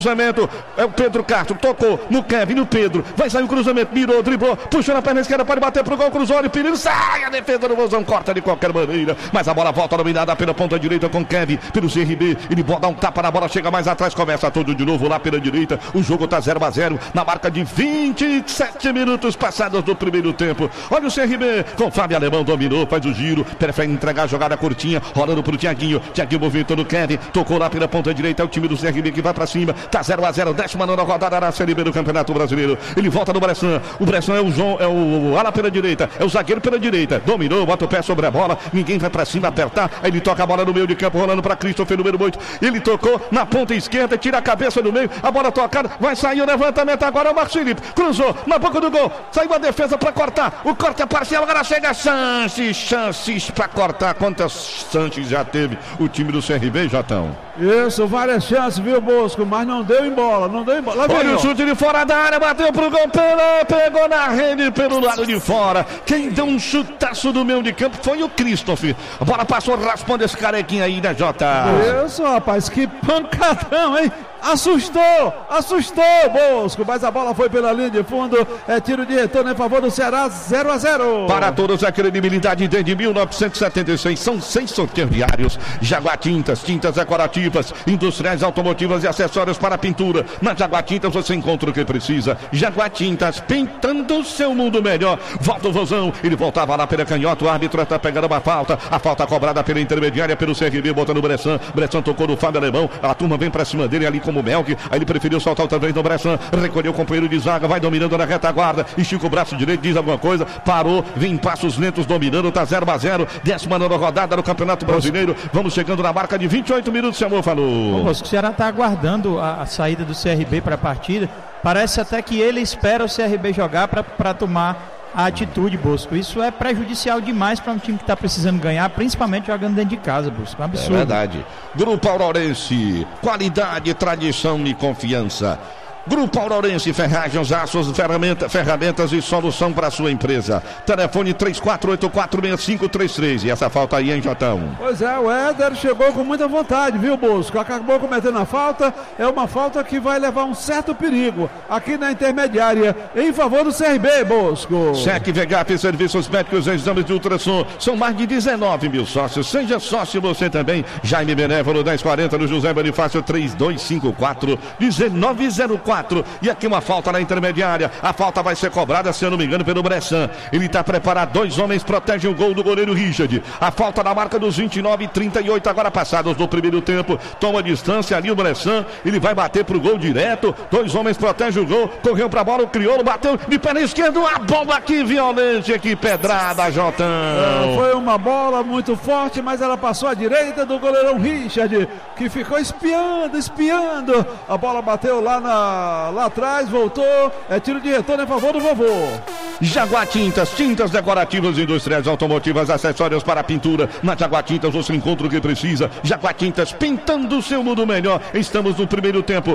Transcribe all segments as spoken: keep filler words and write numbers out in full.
Cruzamento, é o Pedro Castro, tocou no Kevin, no Pedro, vai sair o cruzamento, mirou, driblou, puxou na perna esquerda, pode bater pro gol, cruzou, olha o perigo, sai, a defesa do Vozão, corta de qualquer maneira, mas a bola volta dominada pela ponta direita com Kevin, pelo C R B, ele dá um tapa na bola, chega mais atrás, começa tudo de novo lá pela direita, o jogo tá zero a zero, na marca de vinte e sete minutos passados do primeiro tempo, olha o C R B, com Fábio Alemão, dominou, faz o giro, prefere entregar a jogada curtinha, rolando pro Thiaguinho, Thiaguinho movimentou no Kevin, tocou lá pela ponta direita, é o time do C R B que vai pra cima, tá zero a zero, décima nona rodada na Série B do Campeonato Brasileiro. Ele volta no Bressan. O Bressan é o João, é o ala pela direita, é o zagueiro pela direita. Dominou, bota o pé sobre a bola. Ninguém vai pra cima apertar. Aí ele toca a bola no meio de campo, rolando pra Christopher, número oito. Ele tocou na ponta esquerda, tira a cabeça do meio. A bola tocada, vai sair o levantamento agora. É o Marcos Felipe. Cruzou na boca do gol. Saiu a defesa pra cortar. O corte é parcial. Agora chega chances, chances pra cortar. Quantas chances já teve o time do C R B, Jotão? Isso, várias chances, viu, Bosco? Mas não deu em bola, não deu em bola. Olha vem, o chute de fora da área, bateu pro gol, pegou na rede pelo lado de fora. Quem deu um chutaço do meio de campo foi o Christopher. A bola passou raspando esse carequinho aí, né, Jota? Isso, rapaz, que pancadão, hein? Assustou, assustou, Bosco, mas a bola foi pela linha de fundo, é tiro de retorno em favor do Ceará, zero a zero. Para todos, a credibilidade desde mil novecentos e setenta e seis, são seis sorteios diários. Jaguar Tintas, tintas decorativas, industriais, automotivas e acessórios para pintura. Na Jaguar Tintas você encontra o que precisa. Jaguar Tintas, pintando o seu mundo melhor. Volta o Vozão, ele voltava lá pela canhota, o árbitro está pegando uma falta, a falta cobrada pela intermediária, pelo C R B, botando o Bressan, Bressan tocou no Fábio Alemão, a turma vem pra cima dele ali com como o Melk, aí ele preferiu soltar outra vez no Bressan, recolheu o companheiro de zaga, vai dominando na retaguarda, estica o braço direito, diz alguma coisa, parou, vem em passos lentos dominando, tá zero a zero, décima nona rodada no Campeonato Brasileiro, vamos chegando na marca de vinte e oito minutos, seu amor falou. O Ceará tá aguardando a, a saída do C R B para a partida, parece até que ele espera o C R B jogar para tomar a atitude, Bosco. Isso é prejudicial demais para um time que está precisando ganhar, principalmente jogando dentro de casa, Bosco. É um absurdo. É verdade. Grupo Aurorense, qualidade, tradição e confiança. Grupo Aurorense, ferragens, aços, ferramenta, ferramentas e solução para a sua empresa. Telefone três quatro oito quatro seis cinco três três. E essa falta aí, hein, Jotão? Pois é, o Éder chegou com muita vontade, viu, Bosco? Acabou cometendo a falta. É uma falta que vai levar um certo perigo aqui na intermediária, em favor do C R B, Bosco. S E C V G A P, serviços médicos e exames de ultrassom. São mais de dezenove mil sócios. Seja sócio você também. Jaime Benévolo, dez quarenta no José Bonifácio, três dois cinco quatro um nove zero quatro. E aqui uma falta na intermediária. A falta vai ser cobrada, se eu não me engano, pelo Bressan. Ele está preparado. Dois homens protegem o gol do goleiro Richard. A falta na marca dos vinte e nove e trinta e oito, agora passados do primeiro tempo. Toma distância ali o Bressan. Ele vai bater pro gol direto. Dois homens protegem o gol. Correu pra bola, o Crioulo bateu de perna esquerda. Uma bomba aqui, violência, que pedrada, Jotão. É, foi uma bola muito forte, mas ela passou à direita do goleirão Richard, que ficou espiando, espiando. A bola bateu lá na lá atrás, voltou, é tiro de retorno em favor do vovô. Jaguar Tintas, tintas decorativas, industriais, automotivas, acessórios para pintura. Na Jaguar Tintas você encontra o que precisa. Jaguar Tintas, pintando o seu mundo melhor. Estamos no primeiro tempo.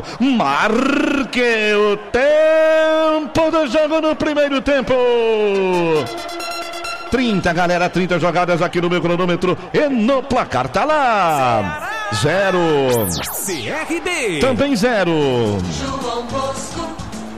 Marque o tempo do jogo no primeiro tempo. trinta, galera, trinta jogadas aqui no meu cronômetro. E no placar tá lá. Zero. C R B. Também zero. João Bosco.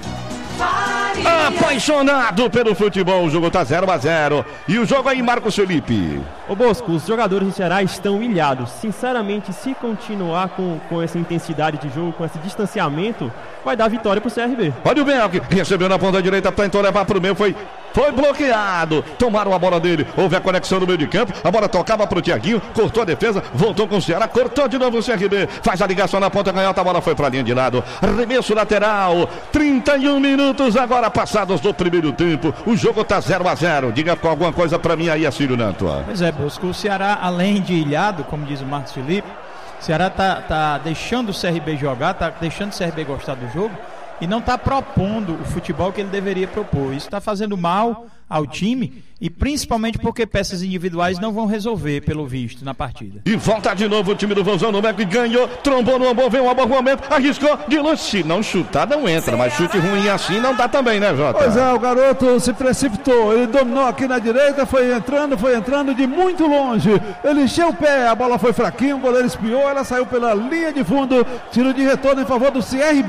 Apaixonado pelo futebol, o jogo tá zero a zero. E o jogo aí, Marcos Felipe. Ô Bosco, os jogadores do Ceará estão ilhados. Sinceramente, se continuar com, com essa intensidade de jogo, com esse distanciamento, vai dar vitória pro C R B. Olha o Belk, recebeu na ponta direita, tentou levar pro meio, foi, foi bloqueado. Tomaram a bola dele, houve a conexão no meio de campo, a bola tocava pro Thiaguinho, cortou a defesa, voltou com o Ceará, cortou de novo o C R B, faz a ligação na ponta canhota, a bola foi pra linha de lado, arremesso lateral, trinta e um minutos agora passados do primeiro tempo, o jogo tá zero a zero. Diga alguma coisa pra mim aí, Assírio Nantua. Pois é, Bosco, o Ceará, além de ilhado, como diz o Marcos Felipe, o Ceará tá, tá deixando o C R B jogar, tá deixando o C R B gostar do jogo, e não está propondo o futebol que ele deveria propor. Isso está fazendo mal ao time e principalmente porque peças individuais não vão resolver, pelo visto, na partida. E volta de novo o time do Vozão no Beco e ganhou, trombou no ambô, veio um bom momento, arriscou de longe. Se não chutar, não entra, mas chute ruim assim não dá também, né, Jota? Pois é, o garoto se precipitou, ele dominou aqui na direita, foi entrando, foi entrando de muito longe, ele encheu o pé, a bola foi fraquinha, o goleiro espiou, ela saiu pela linha de fundo, tiro de retorno em favor do C R B.